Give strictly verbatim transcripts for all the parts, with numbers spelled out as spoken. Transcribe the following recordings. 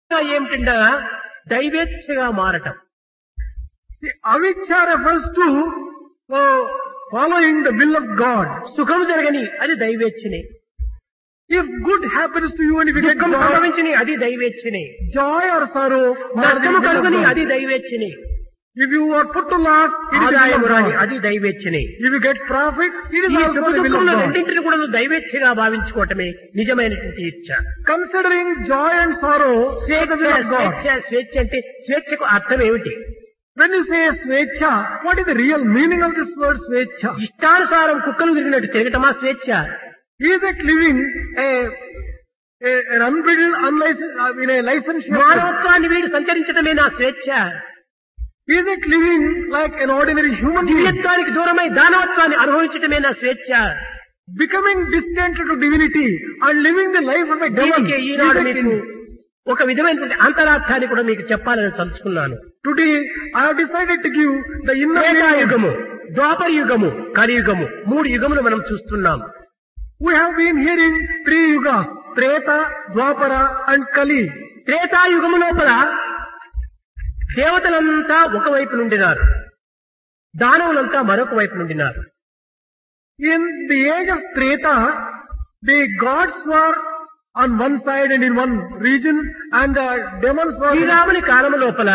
ఏమిటంటే దైవేచ్ఛగా మారటం. The avicca refers to uh, following the will of God. సుఖం జరగని అది దైవేచ్ఛనే. If good happens to you and if you get దుఃఖం joy, సంభవించని అది దైవేచ్ఛనే. joy or sorrow, or the నష్టము will of కలుగుని God. అది దైవేచ్ఛనే. If you are put to loss, it is the will ఆదాయము of రాని God. అది దైవేచ్ఛనే. If you get profit, it is ఈ also సుఖ the will of దుఃఖంలో God. రెండింటిని కూడా నువ్వు దైవేచ్ఛగా భావించుకోవటమే నిజమైనటువంటి ఇచ్చ. Considering joy and sorrow, as స్వేచ్ఛ the will of God. స్వేచ్ఛ స్వేచ్ఛ అంటే స్వేచ్ఛకు అర్థం ఏమిటి? When you say swecha, what is the real meaning of this word swecha? ఇష్టానుసారం కుక్కలు తిరిగినట్టు తిరగటమా స్వేచ్ఛ? Is it living a, a an unbridled, unlicensed, uh, in a licensed way? మానవత్వాన్ని వీడి సంచరించటమే నా స్వేచ్ఛ. Is it living like an ordinary human being? దివ్యత్వానికి దూరమై దానవత్వాన్ని అనుభవించటమే నా స్వేచ్ఛ. Becoming distant to divinity and living the life of a devil. దీనికి ఈనాడు Is it మీకు in- ఒక విధమైనటువంటి అంతరార్థాన్ని కూడా మీకు చెప్పాలని తలుచుకున్నాను. Today, I have decided to give the inner meaning. త్రేతాయుగము, ద్వాపర యుగము, కలియుగము, మూడు యుగములు మనం చూస్తున్నాం. We have been hearing three yugas, Treta, Dwapara and Kali. త్రేతాయుగము లోపల దేవతలంతా ఒకవైపు నుండినారు, దానవులంతా మరొక వైపు నుండినారు. In the age of Treta, the gods were on one side and in one region, and the demons were. శ్రీరాముని కాలము లోపల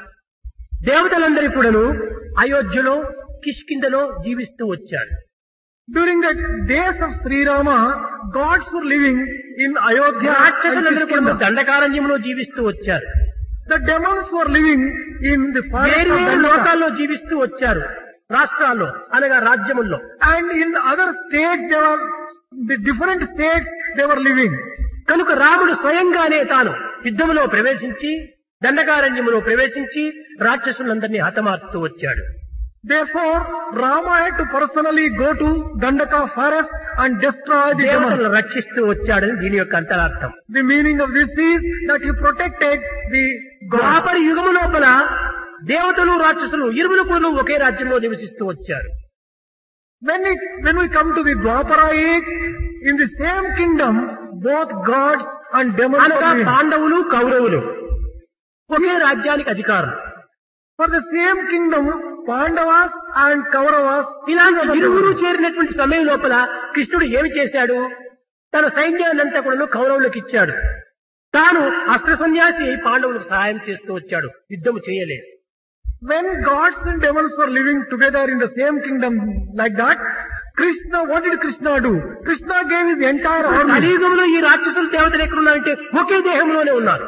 దేవతలందరూ కూడాను అయోధ్యలో కిష్కిందలో జీవిస్తూ వచ్చారు. During the days of Sri Rama, gods were living in Ayodhya and రాక్షసులందరూ కూడా Kishkinda. దండకారణ్యంలో జీవిస్తూ వచ్చారు. The demons were living in the forest వేరు of వేరు Dandaka. లోకాల్లో జీవిస్తూ వచ్చారు, రాష్ట్రాల్లో అనగా రాజ్యముల్లో. And in other states, they were, the different states they were living. కనుక రాముడు స్వయంగానే తాను యుద్ధములో ప్రవేశించి దండకారణ్యములో ప్రవేశించి రాక్షసులందరినీ హతమార్చుతూ వచ్చాడు. Therefore, Rama had to personally go to Dandaka forest and destroy the demons. దేవతలను రక్షిస్తూ వచ్చాడని దీని యొక్క అంతరార్థం. The meaning of this is that he protected the gods. ద్వాపర యుగము లోపల దేవతలు రాక్షసులు ఇరువురు కూడా ఒకే రాజ్యంలో నివసిస్తూ వచ్చారు. When it, when we come to the Dwapara age, in the same kingdom, both gods and demons అనగా were living. పాండవులు కౌరవులు ఒకే రాజ్యానికి అధికారం. For the same kingdom, Pandavas and Kauravas, ఇలాంటి ఇరువురు చేరినటువంటి సమయం లోపల కృష్ణుడు ఏమి చేశాడు? తన సైన్యాన్నంతా కూడా కౌరవులకు ఇచ్చాడు. తాను అస్త్ర సన్యాసి అయి పాండవులకు సహాయం చేస్తూ వచ్చాడు, యుద్ధము చేయలేదు. when gods and demons were living together in the same kingdom like that, Krishna, what did Krishna do? Krishna gave his entire army. కలియుగంలో ఈ రాక్షసులు దేవతలు ఎక్కడున్నారంటే ఒకే దేహంలోనే ఉన్నారు.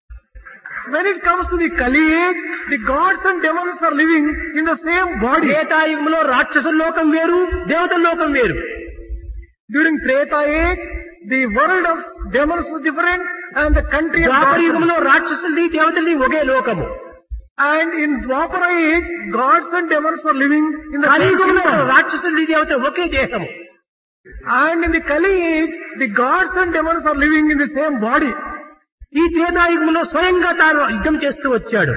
When it comes to the Kali age, the gods and demons are living in the same body. త్రేతాయుగంలో రాక్షసుల లోకం వేరు, దేవతల లోకం వేరు. During Treta age, the world of demons was different and the country of Dwapara gods. యుగంలో రాక్షసుల్ని దేవతల్ని ఒకే లోకము. And in Dwapara age, gods and demons were living in the same కలియుగంలో kingdom. రాక్షసుల్ని దేవతలు ఒకే దేహము. And in the Kali age, the gods and demons are living in the same body. ఈ త్రేతాయుగంలో స్వయంగా తాను యుద్ధం చేస్తూ వచ్చాడు.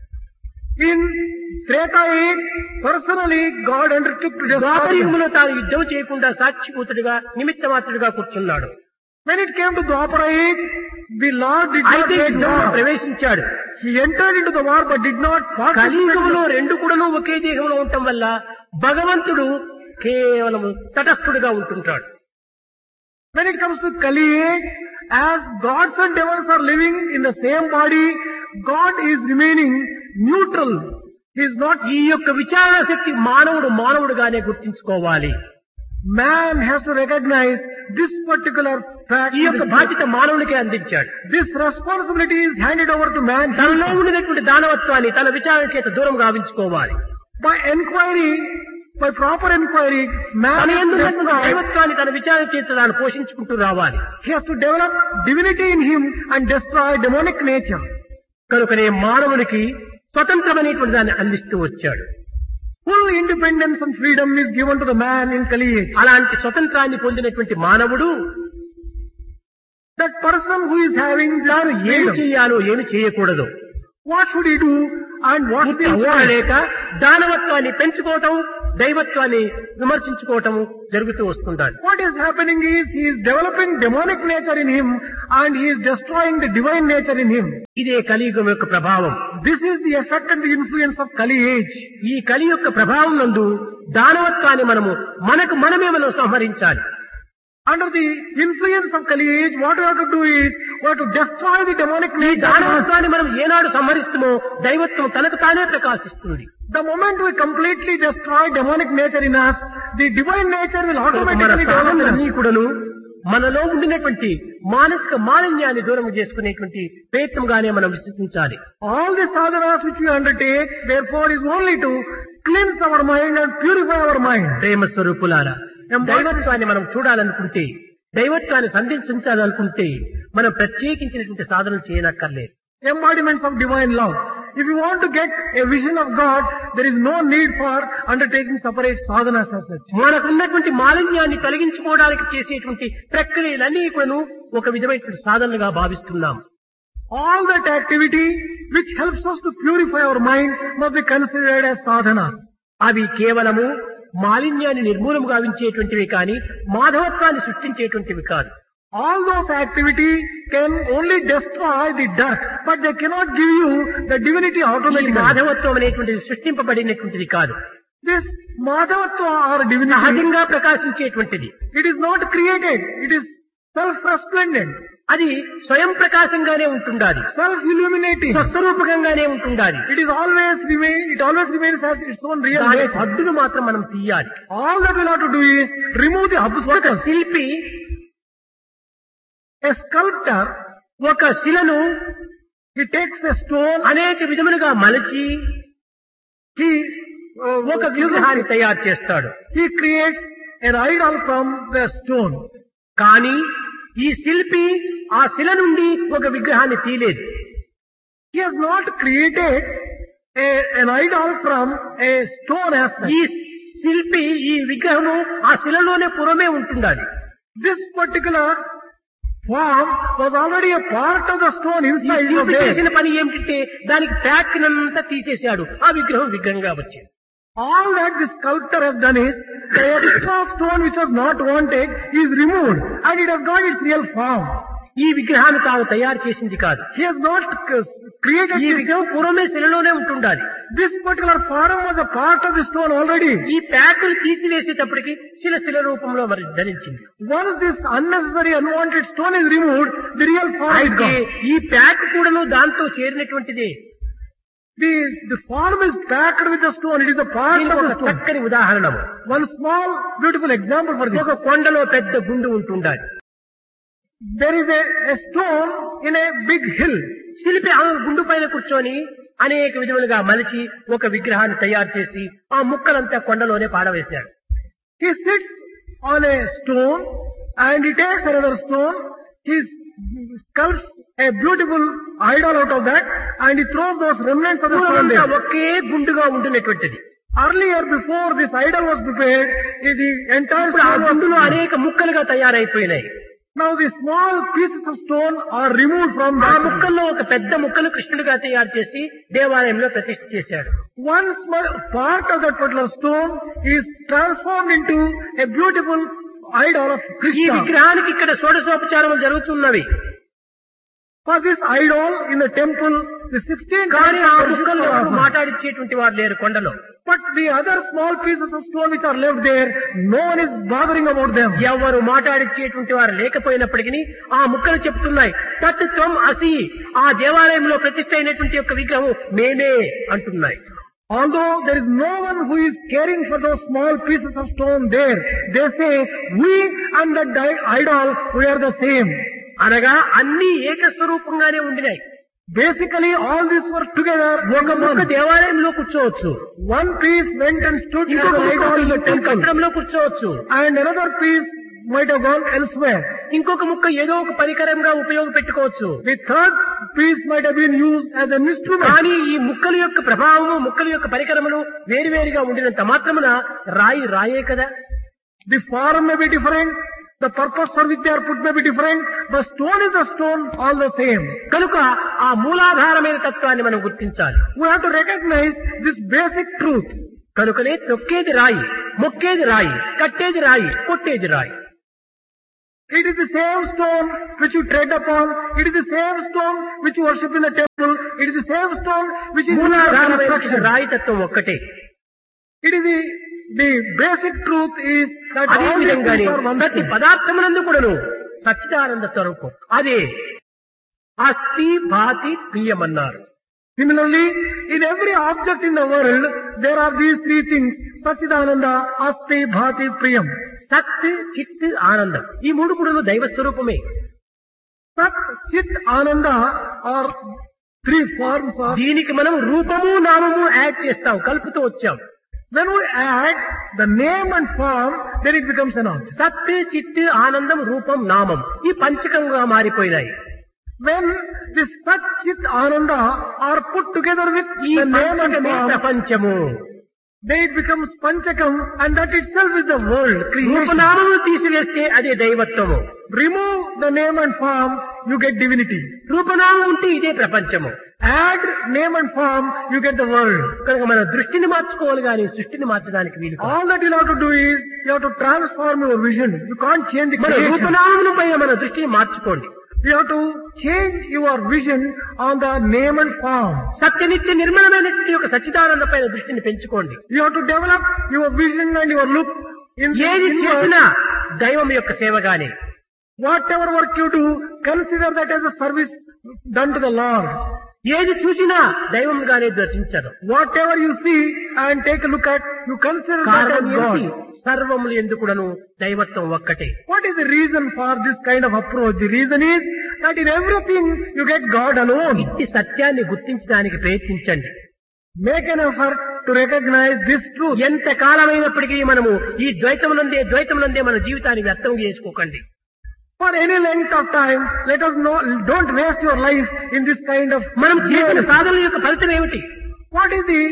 In Treta age, personally, God undertook to destroy Dwapara them. యుగంలో తాను యుద్ధం చేయకుండా సాక్షిభూతుడిగా నిమిత్త మాత్రుడిగా కూర్చున్నాడు. When it came to Dwapara age, the Lord did not అయితే take యుద్ధంలో war. ప్రవేశించాడు. He entered into the war but did not participate. కలియుగంలో రెండు కూడాను ఒకే దేహంలో ఉండటం వల్ల భగవంతుడు కేవలం తటస్థుడిగా ఉంటుంటాడు. When it comes to Kali age, as gods and demons are living in the same body, God is remaining neutral. He is not. ఈ యొక్క విచారణ శక్తి మానవుడు మానవుడుగానే గుర్తించుకోవాలి. Man has to recognize this particular fact. ఈ యొక్క బాధ్యత మానవునికే అందించాడు. This responsibility is handed over to man. తనలో ఉండినటువంటి దానవత్వాన్ని తన విచారణ చేత దూరం గావించుకోవాలి. By inquiry, by proper inquiry, man తన has to ఎందుకు destroy. దైవత్వాన్ని తన విచారణ చేత తాను పోషించుకుంటూ రావాలి. He has to develop divinity in him and destroy demonic nature. కనుకనే మానవునికి స్వతంత్రమైనటువంటి దాన్ని అందిస్తూ వచ్చాడు. Full independence and freedom is given to the man in Kali age. అలాంటి స్వతంత్రాన్ని పొందినటువంటి మానవుడు That person who is having తాను this ఏమి freedom, చేయాలో ఏమి చేయకూడదు what should he do and what should he avoid? లేక దానవత్వాన్ని పెంచుకోవటం దైవత్వాన్ని విమర్శించుకోవటము జరుగుతూ వస్తుండాలి. What is happening is he is developing demonic nature in him and he is destroying the divine nature in him. ఇదే కలియుగం యొక్క ప్రభావం. This is the effect and the influence of Kali age. ఈ కలి యొక్క ప్రభావం నందు దానవత్వాన్ని మనము మనకు మనమే మనం సంహరించాలి. Under the influence of Kali age, what we have to do is, we have to destroy the demonic ఈ nature. దానవత్వాన్ని మనం ఏనాడు సంహరిస్తామో దైవత్వం తనకు తానే ప్రకాశిస్తుంది. The moment we completely destroy demonic nature in us, the divine nature will మన automatically develop in సాధనలన్నీ us. కూడాను మనలో ఉండినటువంటి మానసిక మాలిన్యాన్ని దూరం చేసుకునేటువంటి ప్రయత్నంగానే మనం విశ్వసించాలి. All the sadhanas which we undertake, therefore, is only to cleanse our mind and purify our mind. ప్రేమ స్వరూపులారా, దైవత్వాన్ని మనం చూడాలనుకుంటే, దైవత్వాన్ని సంధించాలనుకుంటే మనం ప్రత్యేకించినటువంటి సాధనలు చేయనక్కర్లేదు. Embodiments of divine love. If you want to get a vision of God, there is no need for undertaking separate sadhanas as such. మనకున్నటువంటి మాలిన్యాన్ని తొలగించుకోవడానికి చేసేటువంటి ప్రక్రియలన్నీ కూడాను ఒక విధమైనటువంటి సాధనలుగా భావిస్తున్నాం. All that activity which helps us to purify our mind must be considered as sadhanas. అవి కేవలము మాలిన్యాన్ని నిర్మూలము గావించేటువంటివి కానీ మాధవత్వాన్ని సృష్టించేటువంటివి కాదు. All those activities can only destroy the dirt, but they cannot give you the divinity ఈ automatically. మాధవత్వం అనేటువంటిది సృష్టింపబడినటువంటిది కాదు, This Madhavatva or divinity, సహజంగా ప్రకాశించేటువంటిది. it is not created, it is self-resplendent, అది స్వయం ప్రకాశంగానే ఉంటుండాలి, self-illuminating. స్వస్వరూపకంగానే ఉంటుండాలి. It is always remain, it always remains as its own real దాని nature. అడ్డును మాత్రం మనం తీయాలి. All that we'll have to do is remove the ఒక obstacles. శిల్పి A sculptor, ఒక శిలను he takes a stone, అనేక విధములుగా మలచి he uh, ఒక విగ్రహాన్ని తయారు చేస్తాడు. he creates an idol from the stone. కానీ ఈ శిల్పి ఆ శిల నుండి ఒక విగ్రహాన్ని తీయలేదు. He has not created a, an idol from a stone as such. ఈ శిల్పి ఈ విగ్రహము ఆ శిలలోనే పురమే ఉంటుండాలి. This particular form was already a part of the stone ఈ inside of శిల్పి it. చేసిన పని ఏమిటంటే దానికి ప్యాక్నంతా తీసేశాడు, ఆ విగ్రహం విగ్రహంగా వచ్చింది. All that the sculptor has done is, the extra stone which was not wanted is removed and it has got its real form. ఈ విగ్రహాన్ని తాను తయారు చేసింది కాదు. He has not uh, created ఈ this. విగ్రహం పూర్వమే శిలలోనే ఉంటుండాలి. This particular form was a part of the stone already. ఈ ప్యాకులు తీసివేసేటప్పటికి శిల శిల రూపంలో మరి ధరించింది. Once this unnecessary unwanted stone is removed, the real form is అయితే gone. ఈ ప్యాక్ కూడాను దాంతో చేరినటువంటిదే. The, the form is packed with the stone. It is a part దీనికి of ఒక the stone. చక్కని ఉదాహరణము. One small beautiful example for this. ఒక కొండలో పెద్ద గుండు ఉంటుండాలి. There is a, a stone in a big hill. శిల్పి ఆ గుండు పైన కూర్చొని అనేక విధములుగా మలిచి ఒక విగ్రహాన్ని తయారు చేసి ఆ ముక్కలంతా కొండలోనే పాడవేశాడు. He sits on a stone and he takes another stone. He sculpts a beautiful idol out of that and he throws those remnants of the stone పూర్వమంతా there. Okay గుండుగా ఉండినటువంటిది. Earlier, before this idol was prepared, the entire ఇప్పుడు ఆ stone was గుండులో అనేక ముక్కలుగా తయారైపోయినాయి. Now the small pieces of stone are removed from ఆ that. ముక్కల్లో ఒక పెద్ద ముక్కను కృష్ణుడిగా తయారు చేసి దేవాలయంలో ప్రతిష్ఠ చేశాడు. One small part of that particular stone is transformed into a beautiful idol of ఈ Krishna. విగ్రహానికి ఇక్కడ షోడశోపచారములు జరుగుతున్నవి. For this idol in the temple, the sixteen కానీ ఆ ముక్కల్లో kinds ఎవరు of మాట్లాడించేటువంటి వారు లేరు కొండలో. But the other small pieces of stone which are left there, no one is bothering about them. ఎవరు మాట్లాడించేటువంటి వారు లేకపోయినప్పటికీ ఆ ముక్కలు చెప్తున్నాయి, తత్వం అసి, ఆ దేవాలయంలో ప్రతిష్ఠ అయినటువంటి యొక్క విగ్రహం మేమే అంటున్నాయి. Although there is no one who is caring for those small pieces of stone there, they say, we and that di- idol, we are the same. అనగా అన్ని ఏకస్వరూపంగానే ఉండినాయి. Basically, all these were together. ఒక ముక్క దేవాలయంలో కూర్చోవచ్చు, One piece went and stood as ఇంకొక an idol in the ముక్క temple, కట్టడంలో కూర్చోవచ్చు, and another piece might have gone elsewhere. ఇంకొక ముక్క ఏదో ఒక పరికరంగా ఉపయోగపెట్టుకోవచ్చు. The third piece might have been used as an instrument. కానీ ఈ ముక్కల యొక్క ప్రభావము, ముక్కల యొక్క పరికరములు వేరువేరుగా ఉండినంత మాత్రమున రాయి రాయే కదా. The form may be different, the purpose for which they are put may be different, but stone is the stone, all the same. కనుక ఆ మూలాధారమైన తత్వాన్ని మనం గుర్తించాలి. We have to recognize this basic truth. కనుకనే తొక్కేది రాయి, మొక్కేది రాయి, కట్టేది రాయి, కొట్టేది రాయి. It is the same stone which you tread upon. It is the same stone which you worship in the temple. It is the same stone which is in your construction. రాయి తత్వం ఒక్కటే. It is the, the basic truth is that అదే all these విధంగానే things are one ప్రతి thing. పదార్థమునందు కూడాను సచ్చిదానంద స్వరూపం. అదే అస్థి భాతి ప్రియమన్నారు. Similarly, in every object in the world, there are these three things: Satchidananda, Asti, Bhati, Priyam. సత్, చిత్, ఆనందం. ఈ మూడు కూడాను దైవ స్వరూపమే. Sat, Chit, Ananda are three forms of. దీనికి మనం రూపము నామము యాడ్ చేస్తాం, కలుపుతూ వచ్చాం. When we add the name and form, then it becomes an object. సత్, చిత్, ఆనందం, రూపం, నామం ఈ పంచకంగా మారిపోయినాయి. When this Sat, Chit, Ananda are put together with ఈ the name and పంచకమే form, ప్రపంచము. then it becomes Panchakam, and that itself is the world, creation. రూపనామములు తీసివేస్తే అదే దైవత్వము. Remove the name and form, you get divinity. రూపనామం ఉంటే ఇదే ప్రపంచము. Add name and form, you get the world. కనుక మన దృష్టిని మార్చుకోవాలి కానీ సృష్టిని మార్చడానికి వీలు కాదు. All that you'll have to do is, you have to transform your vision. You can't change the మన creation. రూపనామముల పైన మన దృష్టిని మార్చుకోండి. You have to change your vision on the name and form. సత్యనిత్య నిర్మలమైనటువంటి ఒక సచ్చిదానంద పైన దృష్టిని పెంచుకోండి. You have to develop your vision and your look in, ఏది in చేసినా your, దైవం యొక్క సేవగానే. whatever work you do, consider that as a service done to the Lord. ఏది చూసినా దైవంగానే దర్శించరు. Whatever you see and take a look at, you consider that కారణం as ఏమిటి? God. సర్వములు ఎందుకుడను దైవత్వం ఒక్కటే. What is the reason for this kind of approach? The reason is that in everything you get God alone. ఇట్టి సత్యాన్ని గుర్తించడానికి ప్రయత్నించండి. Make an effort to recognize this truth. ఎంత కాలమైనప్పటికీ మనము ఈ ద్వైతమునందే ద్వైతమునందే మన జీవితాన్ని వ్యర్థం చేసుకోకండి. For any length of time, let us know, don't waste your life in this kind of. మనం చేసిన సాధనల యొక్క ఫలితం ఏమిటి? What is the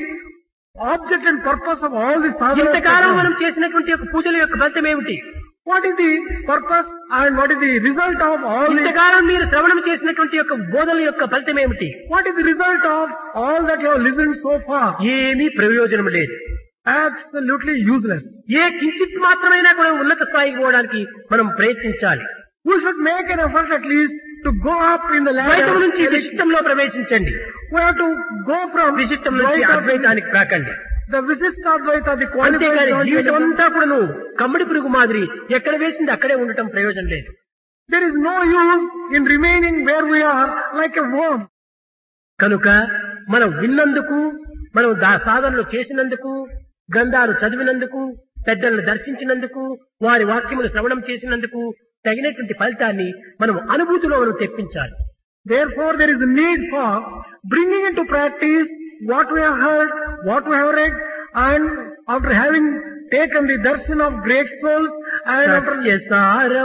object and purpose of all this sadhana? ఇంతకాలం మనం చేసినటువంటి యొక్క పూజల యొక్క ఫలితం ఏమిటి? What is the purpose and what is the result of all this? ఇంతకాలం మీరు శ్రవణం చేసినటువంటి యొక్క బోధనల యొక్క ఫలితం ఏమిటి? What is the result of all that you have listened so far? ఏమీ ప్రయోజనం లేదు. Absolutely useless. ఏ కించిత్ మాత్రమైనా కూడా ఉన్నత స్థాయికి పోవడానికి మనం ప్రయత్నించాలి. We should make an effort at least to go up in the ద్వైతం ladder. నుంచి విశిష్టంలో ప్రవేశించండి. We have to go from విశిష్టం నుంచి Dvaita- అద్వైతానికి రాకండి. the Visishtadvaita, the qualified అంతేగాని Advaita. జీవితం అంతా కూడా నువ్వు కమ్మడి పురుగు మాదిరి ఎక్కడ వేసింది అక్కడే ఉండటం ప్రయోజనం లేదు. There is no use in remaining where we are like a worm. కనుక మనం విన్నందుకు, మనం దా సాధనలు చేసినందుకు, గ్రంథాలు చదివినందుకు, పెద్దలను దర్శించినందుకు, వారి వాక్యములు శ్రవణం చేసినందుకు తగినటువంటి ఫలితాన్ని మనం అనుభూతిలో మనం తెప్పించాలి. Therefore, there is a need for bringing into practice what we have heard, what we have read, and after having taken the darshan of great souls, and after సత్యసార